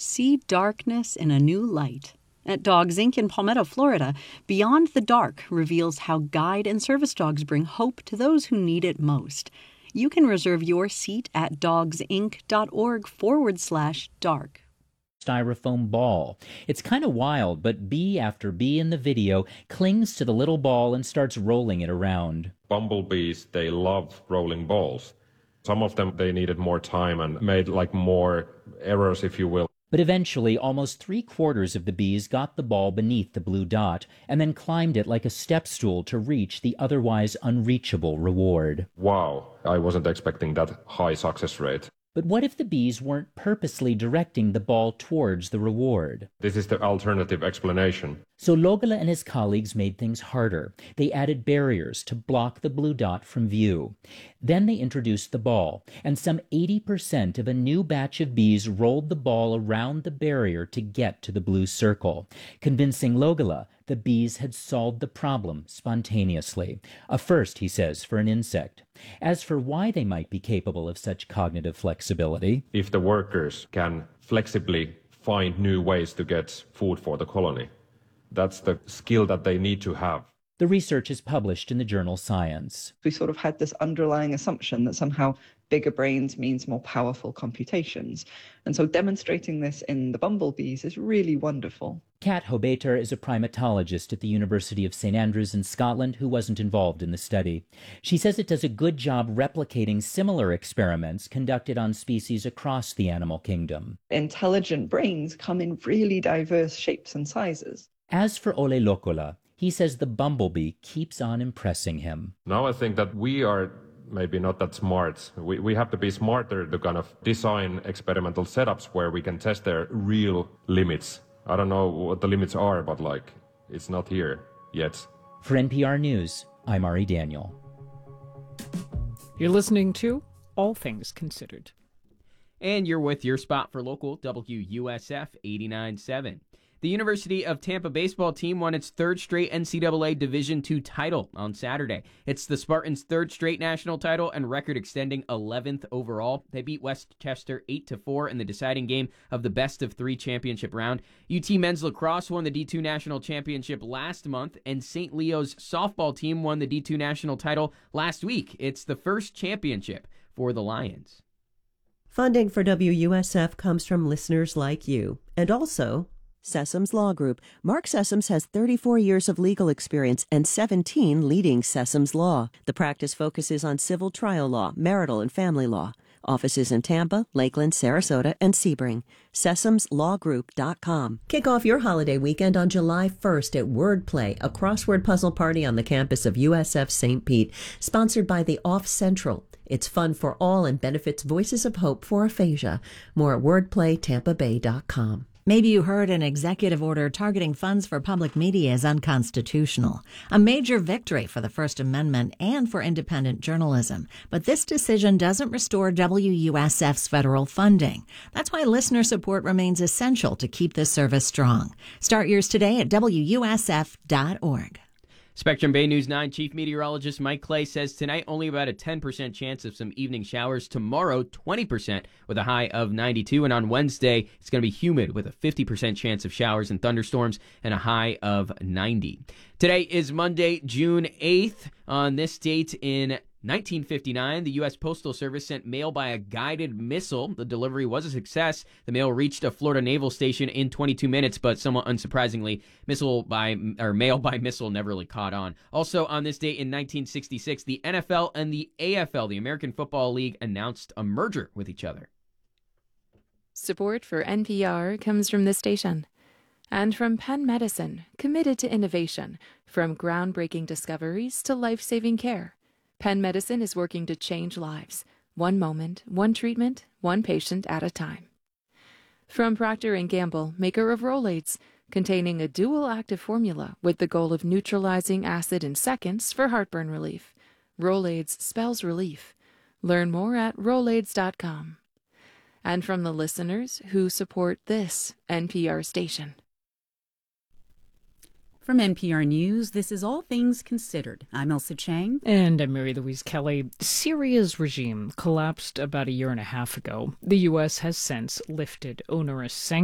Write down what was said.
See darkness in a new light. At Dogs Inc. in Palmetto, Florida, Beyond the Dark reveals how guide and service dogs bring hope to those who need it most. You can reserve your seat at dogsinc.org/dark. Styrofoam ball. It's kind of wild, but bee after bee in the video clings to the little ball and starts rolling it around. Bumblebees, they love rolling balls. Some of them, they needed more time and made like more errors, if you will. But eventually, almost 3/4 of the bees got the ball beneath the blue dot and then climbed it like a step stool to reach the otherwise unreachable reward. Wow, I wasn't expecting that high success rate. But what if the bees weren't purposely directing the ball towards the reward? This is the alternative explanation. So Logala and his colleagues made things harder. They added barriers to block the blue dot from view. Then they introduced the ball, and some 80% of a new batch of bees rolled the ball around the barrier to get to the blue circle, convincing Logala the bees had solved the problem spontaneously. A first, he says, for an insect. As for why they might be capable of such cognitive flexibility, if the workers can flexibly find new ways to get food for the colony, that's the skill that they need to have. The research is published in the journal Science. We sort of had this underlying assumption that somehow bigger brains means more powerful computations. And so demonstrating this in the bumblebees is really wonderful. Kat Hobeter is a primatologist at the University of St. Andrews in Scotland who wasn't involved in the study. She says it does a good job replicating similar experiments conducted on species across the animal kingdom. Intelligent brains come in really diverse shapes and sizes. As for Ole Lokola, he says the bumblebee keeps on impressing him. Now I think that we are maybe not that smart. We have to be smarter to kind of design experimental setups where we can test their real limits. I don't know what the limits are, but it's not here yet. For NPR News, I'm Ari Daniel. You're listening to All Things Considered. And you're with your spot for local WUSF 89.7. The University of Tampa baseball team won its third straight NCAA Division II title on Saturday. It's the Spartans' third straight national title and record-extending 11th overall. They beat Westchester 8-4 in the deciding game of the best-of-3 championship round. UT men's lacrosse won the D2 national championship last month, and St. Leo's softball team won the D2 national title last week. It's the first championship for the Lions. Funding for WUSF comes from listeners like you, and also Sessoms Law Group. Mark Sessoms has 34 years of legal experience and 17 leading Sessoms Law. The practice focuses on civil trial law, marital and family law. Offices in Tampa, Lakeland, Sarasota, and Sebring. SessomsLawGroup.com. Kick off your holiday weekend on July 1st at Wordplay, a crossword puzzle party on the campus of USF St. Pete, sponsored by the Off Central. It's fun for all and benefits Voices of Hope for Aphasia. More at wordplaytampabay.com. Maybe you heard an executive order targeting funds for public media is unconstitutional. A major victory for the First Amendment and for independent journalism. But this decision doesn't restore WUSF's federal funding. That's why listener support remains essential to keep this service strong. Start yours today at WUSF.org. Spectrum Bay News 9 Chief Meteorologist Mike Clay says tonight only about a 10% chance of some evening showers. Tomorrow, 20% with a high of 92. And on Wednesday, it's going to be humid with a 50% chance of showers and thunderstorms and a high of 90. Today is Monday, June 8th. On this date in 1959, the U.S. Postal Service sent mail by a guided missile. The delivery was a success. The mail reached a Florida naval station in 22 minutes, but somewhat unsurprisingly, mail by missile never really caught on. Also on this date in 1966, the NFL and the AFL, the American Football League, announced a merger with each other. Support for NPR comes from this station and from Penn Medicine, committed to innovation, from groundbreaking discoveries to life-saving care. Penn Medicine is working to change lives, one moment, one treatment, one patient at a time. From Procter & Gamble, maker of Rolaids, containing a dual-active formula with the goal of neutralizing acid in seconds for heartburn relief. Rolaids spells relief. Learn more at Rolaids.com. And from the listeners who support this NPR station. From NPR News, this is All Things Considered. I'm Elsa Chang. And I'm Mary Louise Kelly. Syria's regime collapsed about a year and a half ago. The U.S. has since lifted onerous sanctions